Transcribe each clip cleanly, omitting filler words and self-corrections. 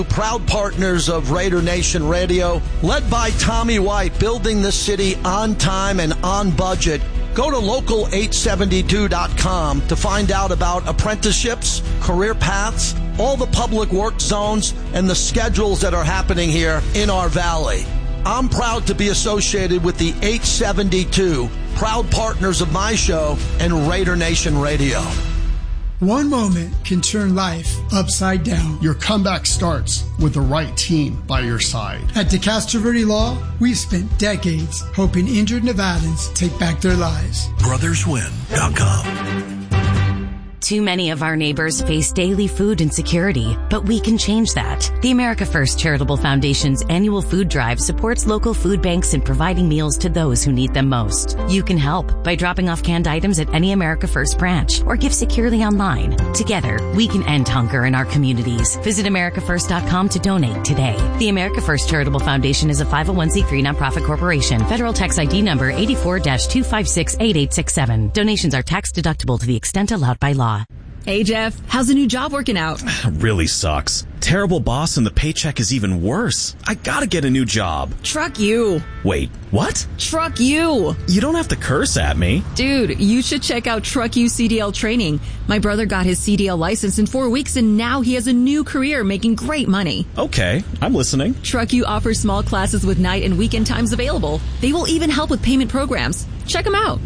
Proud partners of Raider Nation Radio, led by Tommy White, building the city on time and on budget. Go to local872.com to find out about apprenticeships, career paths, all the public work zones, and the schedules that are happening here in our valley. I'm proud to be associated with the 872, proud partners of my show and Raider Nation Radio. One moment can turn life upside down. Your comeback starts with the right team by your side. At DeCastro Verde Law, we've spent decades helping injured Nevadans take back their lives. BrothersWin.com. Too many of our neighbors face daily food insecurity, but we can change that. The America First Charitable Foundation's annual food drive supports local food banks in providing meals to those who need them most. You can help by dropping off canned items at any America First branch or give securely online. Together, we can end hunger in our communities. Visit AmericaFirst.com to donate today. The America First Charitable Foundation is a 501c3 nonprofit corporation. Federal tax ID number 84-256-8867. Donations are tax deductible to the extent allowed by law. Hey, Jeff, how's the new job working out? Really sucks. Terrible boss and the paycheck is even worse. I gotta get a new job. Truck you. Wait, what? Truck you. You don't have to curse at me. Dude, you should check out Truck You CDL training. My brother got his CDL license in 4 weeks and now he has a new career making great money. Okay, I'm listening. Truck You offers small classes with night and weekend times available. They will even help with payment programs. Check them out.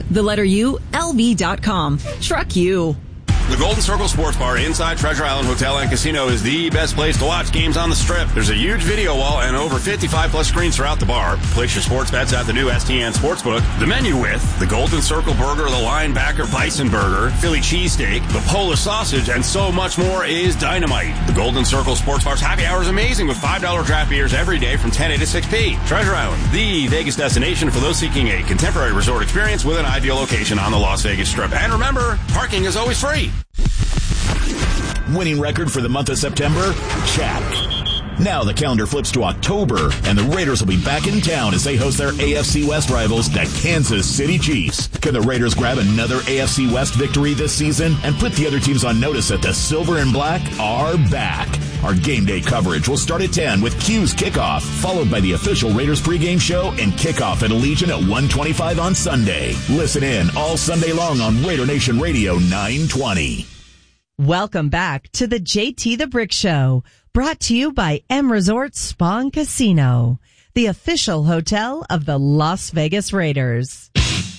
LV.com. Truck You. The Golden Circle Sports Bar inside Treasure Island Hotel and Casino is the best place to watch games on the Strip. There's a huge video wall and over 55-plus screens throughout the bar. Place your sports bets at the new STN Sportsbook. The menu with the Golden Circle Burger, the Linebacker Bison Burger, Philly Cheesesteak, the Polish Sausage, and so much more is dynamite. The Golden Circle Sports Bar's happy hour is amazing with $5 draft beers every day from 10 a to 6 p. Treasure Island, the Vegas destination for those seeking a contemporary resort experience with an ideal location on the Las Vegas Strip. And remember, parking is always free. Winning record for the month of September? Check. Now the calendar flips to October, and the Raiders will be back in town as they host their AFC West rivals, the Kansas City Chiefs. Can the Raiders grab another AFC West victory this season and put the other teams on notice that the Silver and Black are back? Our game day coverage will start at 10 with Q's kickoff, followed by the official Raiders pregame show and kickoff at Allegiant at 1:25 on Sunday. Listen in all Sunday long on Raider Nation Radio 920. Welcome back to the JT the Brick Show, brought to you by M Resort Spa and Casino, the official hotel of the Las Vegas Raiders.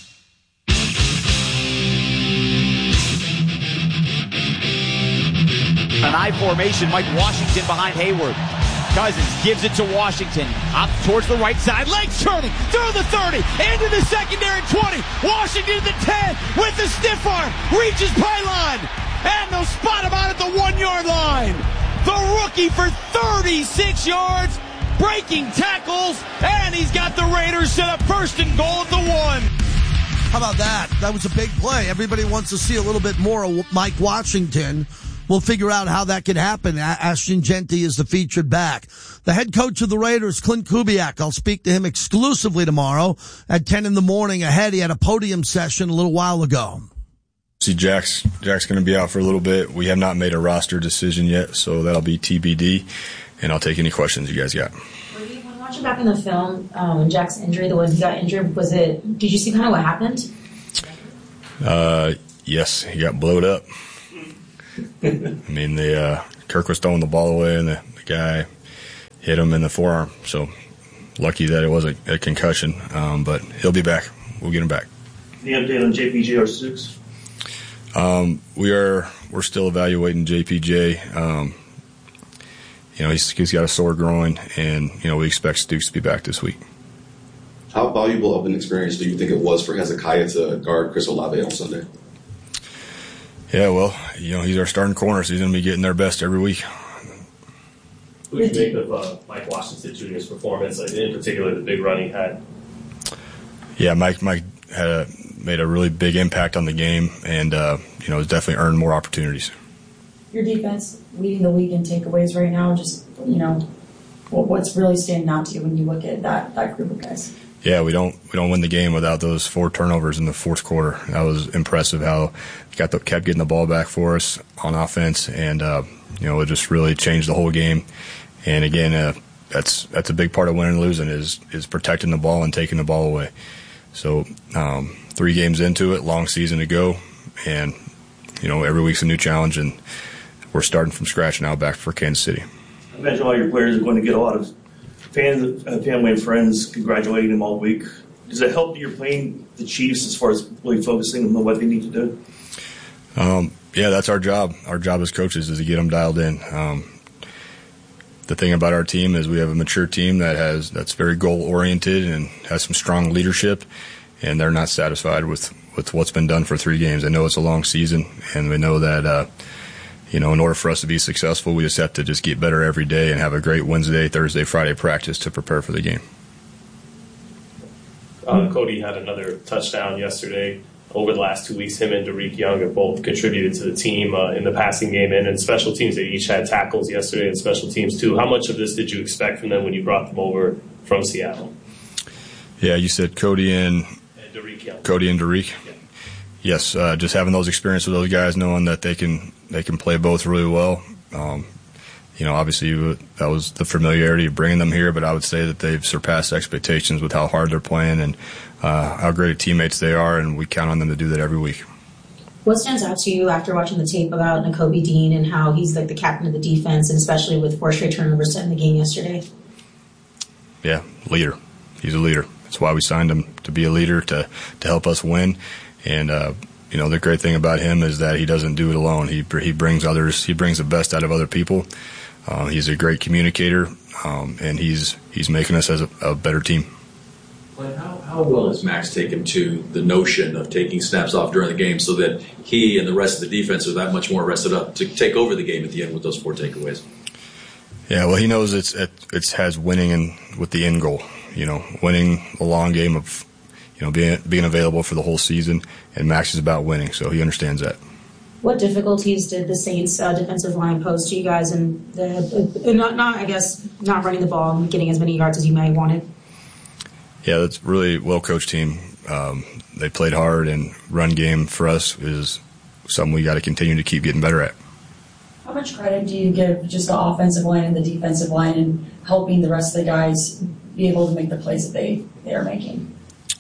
An I formation, Mike Washington behind Hayward. Cousins gives it to Washington. Up towards the right side. Legs turning through the 30. Into the secondary 20. Washington to the 10 with the stiff arm. Reaches pylon. And they'll spot him out at the 1 yard line. The rookie for 36 yards. Breaking tackles. And he's got the Raiders set up first and goal at the 1. How about that? That was a big play. Everybody wants to see a little bit more of Mike Washington. We'll figure out how that can happen. Ashton Jeanty is the featured back. The head coach of the Raiders, Clint Kubiak. I'll speak to him exclusively tomorrow at 10 in the morning ahead. He had a podium session a little while ago. See, Jack's going to be out for a little bit. We have not made a roster decision yet, so that'll be TBD, and I'll take any questions you guys got. When watching back in the film, when Jack's injury, the way he got injured, did you see kind of what happened? Yes, he got blowed up. I mean, Kirk was throwing the ball away, and the guy hit him in the forearm. So lucky that it wasn't a concussion, but he'll be back. We'll get him back. The update on JPJ Arcegos? We're still evaluating JPJ. He's got a sore groin, and we expect Stooks to be back this week. How valuable of an experience do you think it was for Hezekiah to guard Chris Olave on Sunday? Yeah, well, he's our starting corner, so he's going to be getting their best every week. What did you make of Mike Washington's his performance, in particular the big run he had? Yeah, Mike made a really big impact on the game, and has definitely earned more opportunities. Your defense leading the league in takeaways right now. Just what's really standing out to you when you look at that group of guys? Yeah, we don't win the game without those 4 turnovers in the fourth quarter. That was impressive how kept getting the ball back for us on offense, and it just really changed the whole game. And again, that's a big part of winning and losing is protecting the ball and taking the ball away. So 3 games into it, long season to go, and every week's a new challenge, and we're starting from scratch now back for Kansas City. I imagine all your players are going to get a lot of fans, family, and friends congratulating them all week. Does it help you're playing the Chiefs as far as really focusing on what they need to do? Yeah, that's our job. Our job as coaches is to get them dialed in. The thing about our team is we have a mature team that's very goal-oriented and has some strong leadership, and they're not satisfied with what's been done for 3 games. They know it's a long season, and we know that in order for us to be successful, we just have to just get better every day and have a great Wednesday, Thursday, Friday practice to prepare for the game. Cody had another touchdown yesterday. Over the last 2 weeks, him and Derek Young have both contributed to the team in the passing game and in special teams. They each had tackles yesterday in special teams, too. How much of this did you expect from them when you brought them over from Seattle? Yeah, you said Cody and Derek Young. Cody and Derek? Yeah. Yes, just having those experiences with those guys, knowing that they can play both really well. Obviously that was the familiarity of bringing them here, but I would say that they've surpassed expectations with how hard they're playing and how great teammates they are, and we count on them to do that every week. What stands out to you after watching the tape about Nakobe Dean and how he's like the captain of the defense, and especially with 4 straight turnovers to end the game yesterday? Yeah, leader. He's a leader. That's why we signed him, to be a leader, to help us win. And the great thing about him is that he doesn't do it alone. He brings others. He brings the best out of other people. He's a great communicator, and he's making us as a better team. But how well has Max taken to the notion of taking snaps off during the game so that he and the rest of the defense are that much more rested up to take over the game at the end with those 4 takeaways? Yeah, well, he knows it has winning with the end goal. Winning a long game of being available for the whole season, and Max is about winning, so he understands that. What difficulties did the Saints defensive line pose to you guys, and not running the ball and getting as many yards as you might have wanted? Yeah, that's really a well-coached team. They played hard, and run game for us is something we got to continue to keep getting better at. How much credit do you give just the offensive line and the defensive line in helping the rest of the guys be able to make the plays that they are making?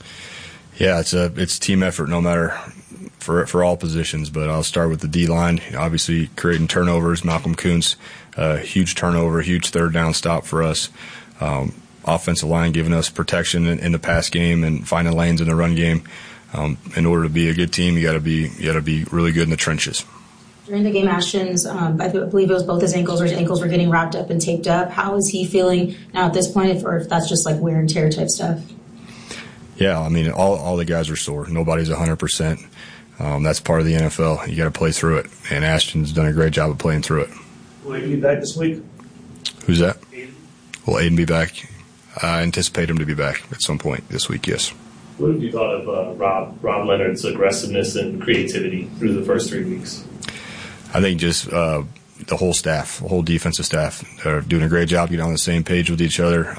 Yeah, it's team effort, no matter for all positions. But I'll start with the D-line. Obviously, creating turnovers. Malcolm Kuntz, huge turnover, huge third down stop for us. Offensive line giving us protection in the pass game and finding lanes in the run game. In order to be a good team, you got to be really good in the trenches. During the game, Ashton's, I believe it was both his ankles were getting wrapped up and taped up. How is he feeling now at this point, or if that's just like wear and tear type stuff? Yeah, I mean, all the guys are sore. Nobody's 100%. That's part of the NFL. You got to play through it, and Ashton's done a great job of playing through it. Will he be back this week? Who's that? Aiden. Will Aiden be back? I anticipate him to be back at some point this week, yes. What have you thought of Rob Leonard's aggressiveness and creativity through the first 3 weeks? I think just the whole staff, the whole defensive staff, are doing a great job getting on the same page with each other.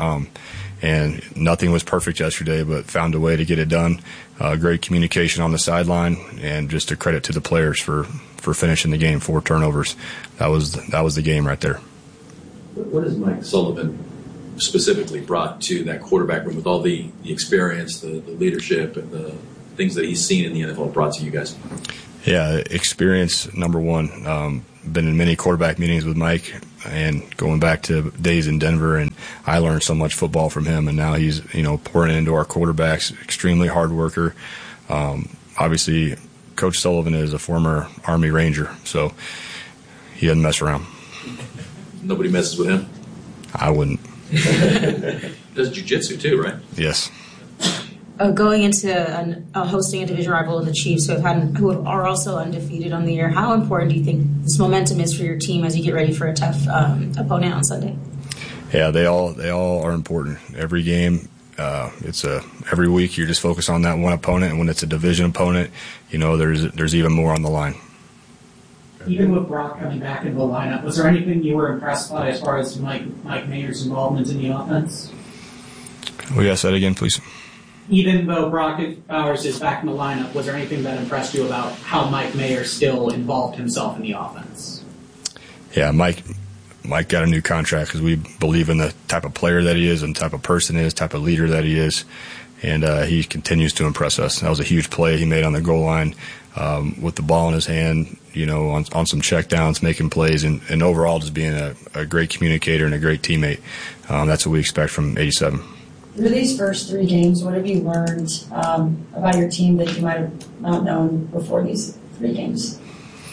And nothing was perfect yesterday, but found a way to get it done. Great communication on the sideline, and just a credit to the players for finishing the game. 4 turnovers. That was the game right there. What has Mike Sullivan specifically brought to that quarterback room with all the experience, the leadership, and the things that he's seen in the NFL brought to you guys? Yeah, experience, number one. Been in many quarterback meetings with Mike, and going back to days in Denver, and I learned so much football from him, and now he's pouring into our quarterbacks. Extremely hard worker. Obviously, Coach Sullivan is a former Army Ranger, so he doesn't mess around. Nobody messes with him? I wouldn't. Does jiu-jitsu too, right? Yes. Going into hosting a division rival of the Chiefs, who are also undefeated on the year, how important do you think this momentum is for your team as you get ready for a tough opponent on Sunday? Yeah, they all are important. Every game, every week you're just focused on that one opponent, and when it's a division opponent, there's even more on the line. Even with Brock coming back into the lineup, was there anything you were impressed by as far as Mike Mayer's involvement in the offense? Will you ask that again, please? even though Brock Bowers is back in the lineup, was there anything that impressed you about how Mike Mayer still involved himself in the offense? Yeah, Mike got a new contract because we believe in the type of player that he is and type of person he is, type of leader that he is, and he continues to impress us. That was a huge play he made on the goal line with the ball in his hand, on some checkdowns, making plays, and overall just being a great communicator and a great teammate. That's what we expect from 87. Through these first 3 games, what have you learned about your team that you might have not known before these 3 games?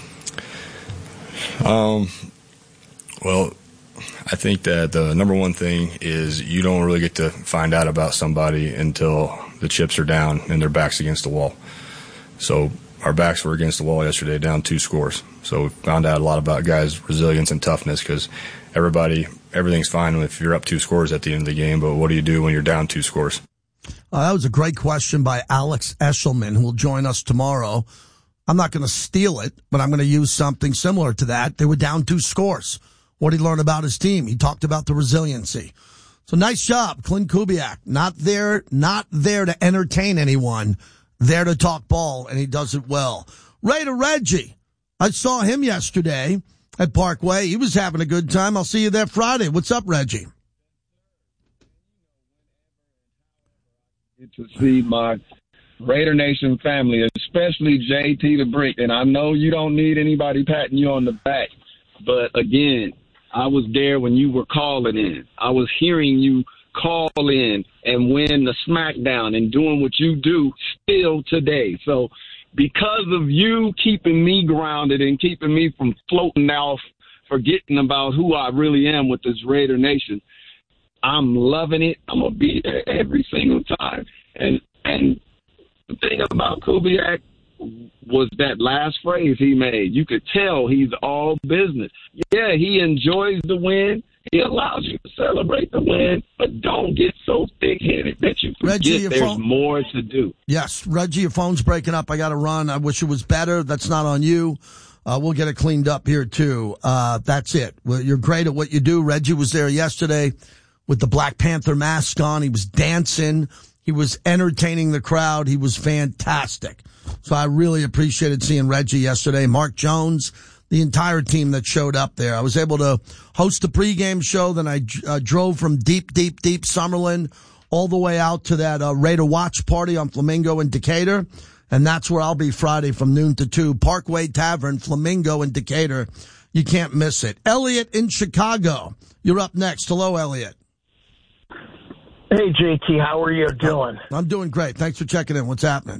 Well, I think that the number one thing is you don't really get to find out about somebody until the chips are down and their back's against the wall. So our backs were against the wall yesterday, down 2 scores. So we found out a lot about guys' resilience and toughness because everything's fine if you're up 2 scores at the end of the game, but what do you do when you're down 2 scores? That was a great question by Alex Eshelman, who will join us tomorrow. I'm not going to steal it, but I'm going to use something similar to that. They were down 2 scores. What did he learn about his team? He talked about the resiliency. So nice job, Clint Kubiak. Not there to entertain anyone, there to talk ball, and he does it well. Raider Reggie. I saw him yesterday at Parkway. He was having a good time. I'll see you there Friday. What's up, Reggie? To see my Raider Nation family, especially JT the Brick. And I know you don't need anybody patting you on the back, but again, I was there when you were calling in. I was hearing you call in and win the SmackDown and doing what you do still today. So because of you keeping me grounded and keeping me from floating off, forgetting about who I really am with this Raider Nation, I'm loving it. I'm going to be there every single time. And the thing about Kubiak was that last phrase he made. You could tell he's all business. Yeah, he enjoys the win. He allows you to celebrate the win, but don't get so thick-headed that you forget there's more to do. Yes, Reggie, your phone's breaking up. I got to run. I wish it was better. That's not on you. We'll get it cleaned up here, too. That's it. Well, you're great at what you do. Reggie was there yesterday with the Black Panther mask on. He was dancing. He was entertaining the crowd. He was fantastic. So I really appreciated seeing Reggie yesterday. Mark Jones, the entire team that showed up there. I was able to host the pregame show. Then I drove from deep Summerlin all the way out to that Raider watch party on Flamingo in Decatur. And that's where I'll be Friday from noon to 2. Parkway Tavern, Flamingo in Decatur. You can't miss it. Elliot in Chicago. You're up next. Hello, Elliot. Hey, JT. How are you doing? I'm doing great. Thanks for checking in. What's happening?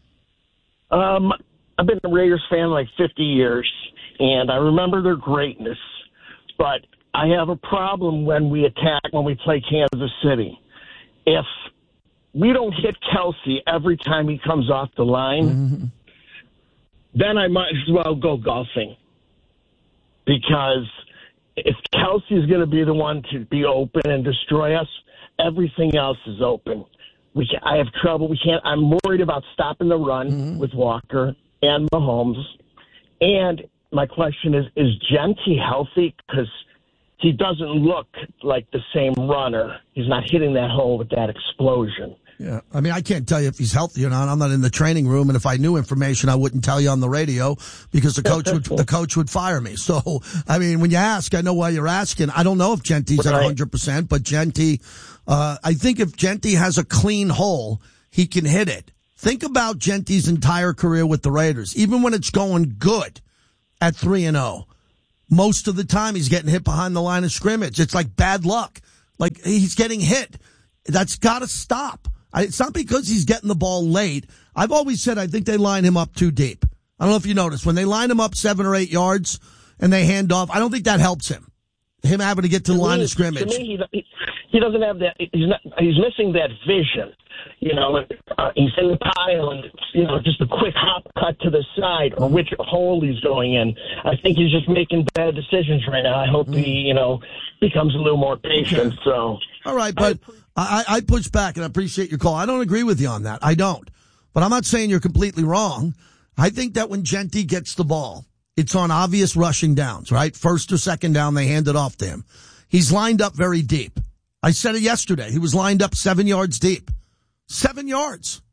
I've been a Raiders fan like 50 years, and I remember their greatness. But I have a problem when we play Kansas City. If we don't hit Kelsey every time he comes off the line, then I might as well go golfing. Because if Kelsey is going to be the one to be open and destroy us, everything else is open. I have trouble. I'm worried about stopping the run with Walker and Mahomes. And my question is Genty healthy? Because he doesn't look like the same runner. He's not hitting that hole with that explosion. Yeah, I mean, I can't tell you if he's healthy or not. I'm not in the training room, and if I knew information, I wouldn't tell you on the radio because the coach would fire me. So, I mean, when you ask, I know why you're asking. I don't know if Genty's at 100%, but Genty, I think if Genty has a clean hole, he can hit it. Think about Genty's entire career with the Raiders. Even when it's going good at 3-0, most of the time he's getting hit behind the line of scrimmage. It's like bad luck. Like he's getting hit. That's got to stop. It's not because he's getting the ball late. I've always said I think they line him up too deep. I don't know if you noticed. When they line him up 7 or 8 yards and they hand off, I don't think that helps him. Him having to get to the line of scrimmage. To me, he doesn't have that. He's missing that vision. You know, he's in the pile and, you know, just a quick hop cut to the side or which hole he's going in. I think he's just making bad decisions right now. I hope he, you know, becomes a little more patient. So, all right, but I push back and I appreciate your call. I don't agree with you on that. I don't. But I'm not saying you're completely wrong. I think that when Genty gets the ball, it's on obvious rushing downs, right? First or second down, they hand it off to him. He's lined up very deep. I said it yesterday. He was lined up 7 yards deep. 7 yards.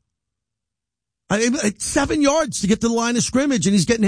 7 yards to get to the line of scrimmage, and he's getting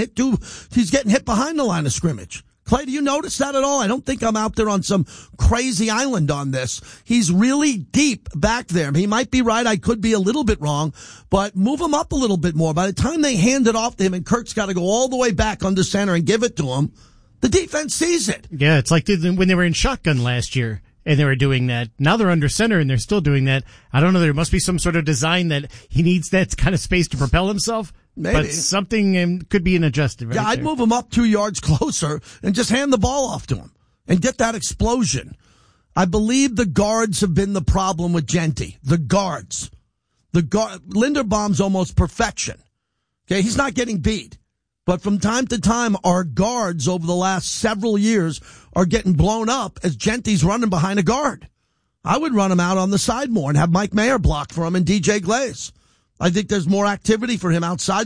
hit behind the line of scrimmage. Clay, do you notice that at all? I don't think I'm out there on some crazy island on this. He's really deep back there. He might be right. I could be a little bit wrong, but move him up a little bit more. By the time they hand it off to him and Kirk's got to go all the way back under center and give it to him, the defense sees it. Yeah, it's like when they were in shotgun last year. And they were doing that. Now they're under center and they're still doing that. I don't know. There must be some sort of design that he needs that kind of space to propel himself. Maybe. But something could be an adjustment. Yeah, I'd move him up 2 yards closer and just hand the ball off to him and get that explosion. I believe the guards have been the problem with Genty. The guards. Linderbaum's almost perfection. Okay, he's not getting beat. But from time to time, our guards over the last several years are getting blown up as Genty's running behind a guard. I would run him out on the side more and have Mike Mayer block for him and DJ Glaze. I think there's more activity for him outside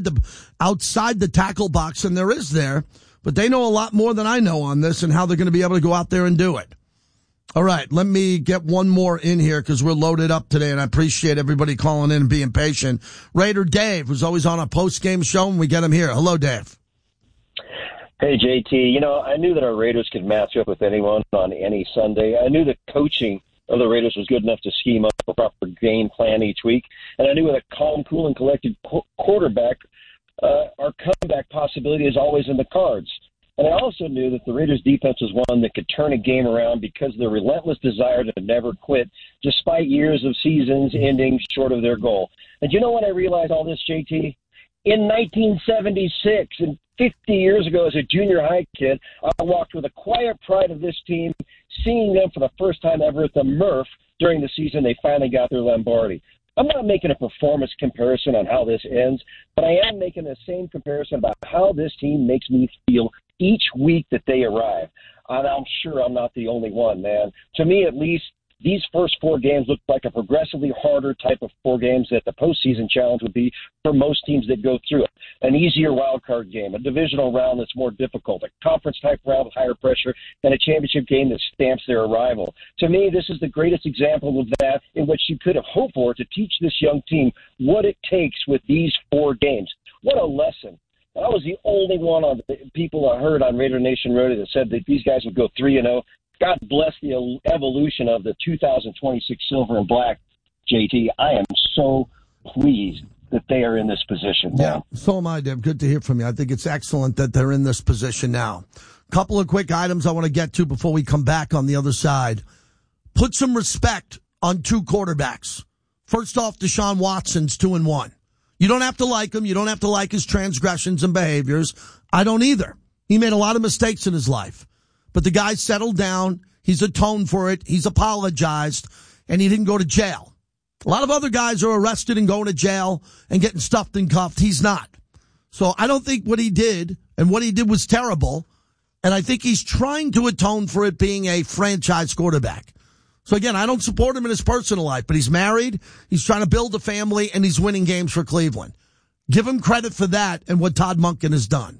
the tackle box than there is there. But they know a lot more than I know on this and how they're going to be able to go out there and do it. All right, let me get one more in here because we're loaded up today, and I appreciate everybody calling in and being patient. Raider Dave, who's always on a post-game show, and we get him here. Hello, Dave. Hey, JT. I knew that our Raiders could match up with anyone on any Sunday. I knew the coaching of the Raiders was good enough to scheme up a proper game plan each week, and I knew with a calm, cool, and collected quarterback, our comeback possibility is always in the cards. And I also knew that the Raiders' defense was one that could turn a game around because of their relentless desire to never quit, despite years of seasons ending short of their goal. And you know when I realized all this, JT? In 1976, and 50 years ago as a junior high kid, I walked with a quiet pride of this team, seeing them for the first time ever at the Murph during the season they finally got their Lombardi. I'm not making a performance comparison on how this ends, but I am making the same comparison about how this team makes me feel each week that they arrive. And I'm sure I'm not the only one, man. To me, at least, these first 4 games look like a progressively harder type of 4 games that the postseason challenge would be for most teams that go through it. An easier wild card game, a divisional round that's more difficult, a conference-type round with higher pressure, and a championship game that stamps their arrival. To me, this is the greatest example of that in which you could have hoped for to teach this young team what it takes with these 4 games. What a lesson. I was the only one of the people I heard on Raider Nation Radio that said that these guys would go 3-0. God bless the evolution of the 2026 silver and black, JT. I am so pleased that they are in this position now. Yeah, so am I, Deb. Good to hear from you. I think it's excellent that they're in this position now. Couple of quick items I want to get to before we come back on the other side. Put some respect on 2 quarterbacks. First off, Deshaun Watson's 2-1. You don't have to like him. You don't have to like his transgressions and behaviors. I don't either. He made a lot of mistakes in his life. But the guy settled down. He's atoned for it. He's apologized. And he didn't go to jail. A lot of other guys are arrested and going to jail and getting stuffed and cuffed. He's not. So I don't think what he did was terrible. And I think he's trying to atone for it being a franchise quarterback. So again, I don't support him in his personal life, but he's married. He's trying to build a family and he's winning games for Cleveland. Give him credit for that and what Todd Monken has done.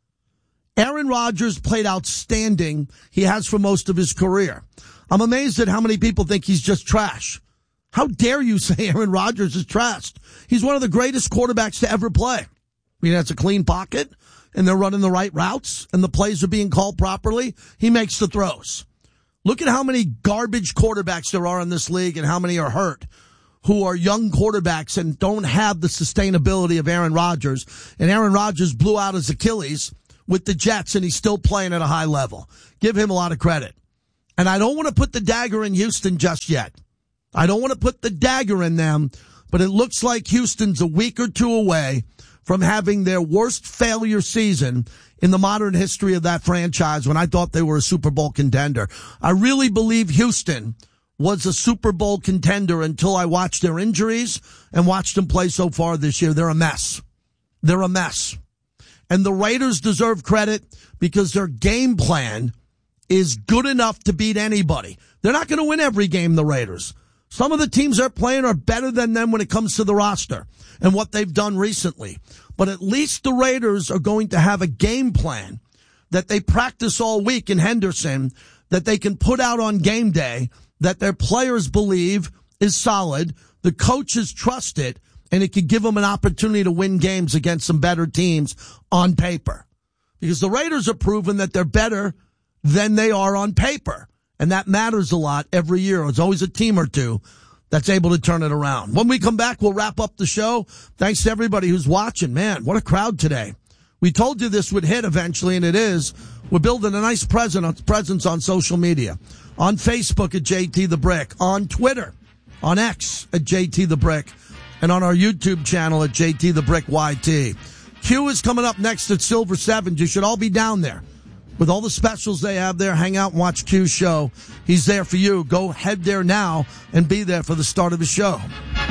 Aaron Rodgers played outstanding. He has for most of his career. I'm amazed at how many people think he's just trash. How dare you say Aaron Rodgers is trash? He's one of the greatest quarterbacks to ever play. I mean, that's a clean pocket, and they're running the right routes, and the plays are being called properly. He makes the throws. Look at how many garbage quarterbacks there are in this league and how many are hurt, who are young quarterbacks and don't have the sustainability of Aaron Rodgers. And Aaron Rodgers blew out his Achilles with the Jets, and he's still playing at a high level. Give him a lot of credit. And I don't want to put the dagger in Houston just yet. I don't want to put the dagger in them, but it looks like Houston's a week or 2 away from having their worst failure season in the modern history of that franchise when I thought they were a Super Bowl contender. I really believe Houston was a Super Bowl contender until I watched their injuries and watched them play so far this year. They're a mess. They're a mess. And the Raiders deserve credit because their game plan is good enough to beat anybody. They're not going to win every game, the Raiders. Some of the teams they're playing are better than them when it comes to the roster and what they've done recently. But at least the Raiders are going to have a game plan that they practice all week in Henderson, that they can put out on game day, that their players believe is solid, the coaches trust it, and it could give them an opportunity to win games against some better teams on paper. Because the Raiders have proven that they're better than they are on paper. And that matters a lot every year. There's always a team or two that's able to turn it around. When we come back, we'll wrap up the show. Thanks to everybody who's watching. Man, what a crowd today. We told you this would hit eventually, and it is. We're building a nice presence on social media. On Facebook at JT The Brick. On Twitter, on X at JT The Brick. And on our YouTube channel at JT The Brick YT. Q is coming up next at Silver Sevens. You should all be down there. With all the specials they have there, hang out and watch Q's show. He's there for you. Go head there now and be there for the start of the show.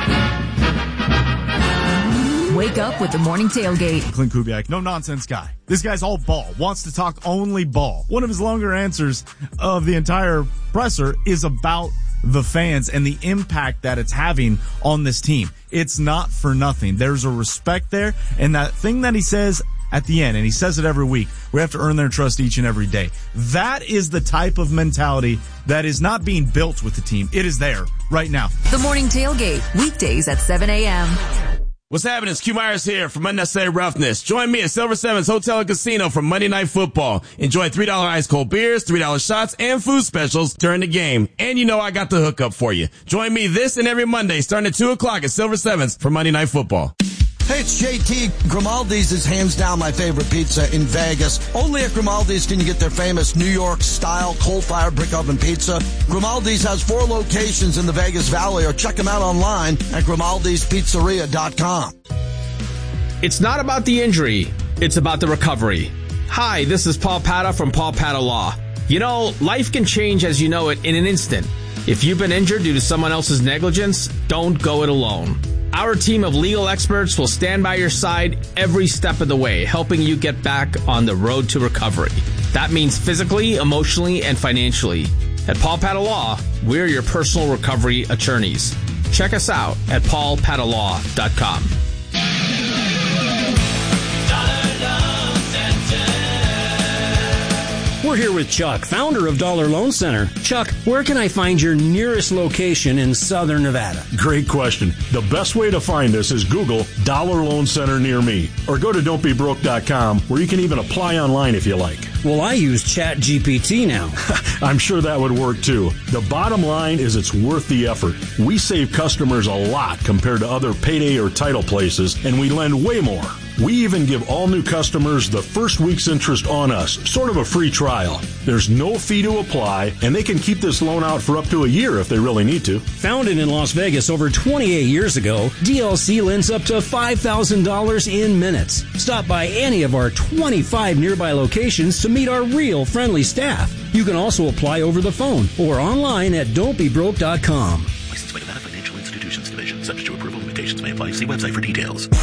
Wake up with the morning tailgate. Clint Kubiak, no nonsense guy. This guy's all ball, wants to talk only ball. One of his longer answers of the entire presser is about the fans and the impact that it's having on this team. It's not for nothing. There's a respect there, and that thing that he says at the end, and he says it every week, we have to earn their trust each and every day. That is the type of mentality that is not being built with the team. It is there right now. The morning tailgate, weekdays at 7 a.m. What's happening? It's Q Myers here from Unnecessary Roughness. Join me at Silver Sevens Hotel and Casino for Monday Night Football. Enjoy $3 ice cold beers, $3 shots, and food specials during the game. And you know I got the hookup for you. Join me this and every Monday starting at 2 o'clock at Silver Sevens for Monday Night Football. Hey, it's JT. Grimaldi's is hands down my favorite pizza in Vegas. Only at Grimaldi's can you get their famous New York-style coal-fired brick oven pizza. Grimaldi's has 4 locations in the Vegas Valley, or check them out online at Grimaldi'sPizzeria.com. It's not about the injury. It's about the recovery. Hi, this is Paul Pata from Paul Pata Law. You know, life can change as you know it in an instant. If you've been injured due to someone else's negligence, don't go it alone. Our team of legal experts will stand by your side every step of the way, helping you get back on the road to recovery. That means physically, emotionally, and financially. At Paul Pata Law, we're your personal recovery attorneys. Check us out at paulpatalaw.com. We're here with Chuck, founder of Dollar Loan Center. Chuck, where can I find your nearest location in Southern Nevada? Great question. The best way to find us is Google Dollar Loan Center near me, or go to don'tbebroke.com, where you can even apply online if you like. Well, I use ChatGPT now. I'm sure that would work too. The bottom line is it's worth the effort. We save customers a lot compared to other payday or title places, and we lend way more. We even give all new customers the first week's interest on us, sort of a free trial. There's no fee to apply, and they can keep this loan out for up to a year if they really need to. Founded in Las Vegas over 28 years ago, DLC lends up to $5,000 in minutes. Stop by any of our 25 nearby locations to meet our real friendly staff. You can also apply over the phone or online at don'tbebroke.com. Licensed by Nevada Financial Institutions Division. Subject to approval, limitations may apply. See website for details.